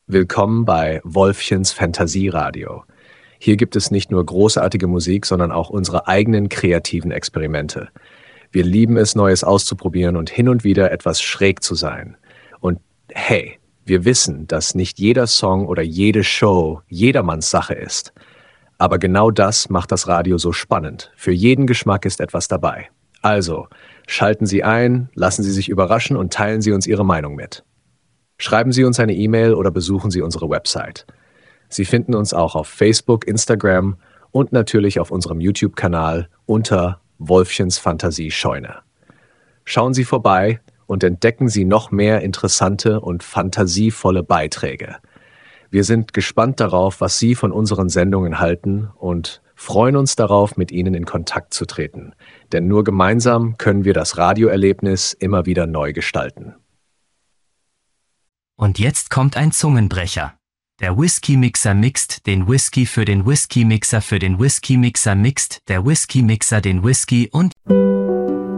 Willkommen bei Wolfchens Fantasieradio. Hier gibt es nicht nur großartige Musik, sondern auch unsere eigenen kreativen Experimente. Wir lieben es, Neues auszuprobieren und hin und wieder etwas schräg zu sein. Und hey, wir wissen, dass nicht jeder Song oder jede Show jedermanns Sache ist. Aber genau das macht das Radio so spannend. Für jeden Geschmack ist etwas dabei. Also, schalten Sie ein, lassen Sie sich überraschen und teilen Sie uns Ihre Meinung mit. Schreiben Sie uns eine E-Mail oder besuchen Sie unsere Website. Sie finden uns auch auf Facebook, Instagram und natürlich auf unserem YouTube-Kanal unter Wolfchens Fantasiescheune. Schauen Sie vorbei und entdecken Sie noch mehr interessante und fantasievolle Beiträge. Wir sind gespannt darauf, was Sie von unseren Sendungen halten und freuen uns darauf, mit Ihnen in Kontakt zu treten. Denn nur gemeinsam können wir das Radioerlebnis immer wieder neu gestalten. Und jetzt kommt ein Zungenbrecher. Der Whisky-Mixer mixt den Whisky für den Whisky-Mixer für den Whisky-Mixer mixt der Whisky-Mixer den Whisky und...